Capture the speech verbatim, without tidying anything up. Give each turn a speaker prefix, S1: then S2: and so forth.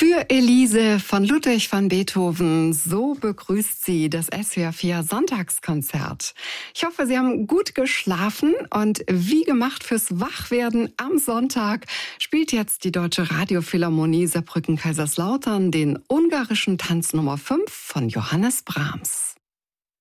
S1: Für Elise von Ludwig van Beethoven, so begrüßt sie das S W R vier Sonntagskonzert. Ich hoffe, Sie haben gut geschlafen und wie gemacht fürs Wachwerden am Sonntag spielt jetzt die Deutsche Radiophilharmonie Saarbrücken-Kaiserslautern den ungarischen Tanz Nummer fünf von Johannes Brahms.